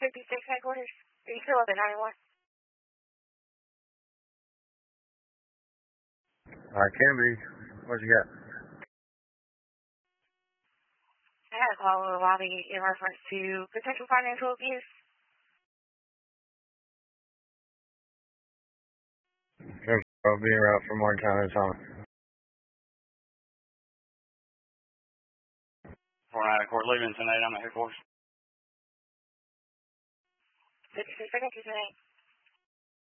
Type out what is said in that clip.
56 headquarters. Are you still up at 91? I can be. What you got? I had a call in the lobby in reference to potential financial abuse. I'll be around for more time than time. 490 Court Livingston 8, I'm at headquarters. 56 seconds, 8.